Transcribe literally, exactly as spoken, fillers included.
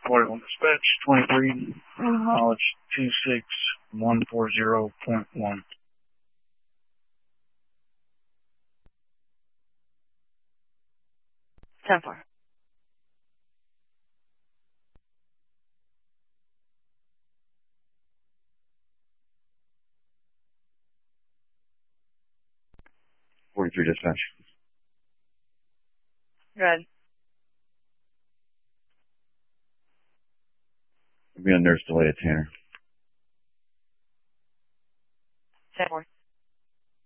forty-one dispatch, twenty-three, knowledge two six one four zero point one. ten four. forty-three dispatch. Red. We'll be on nurse delay at Tanner. ten four.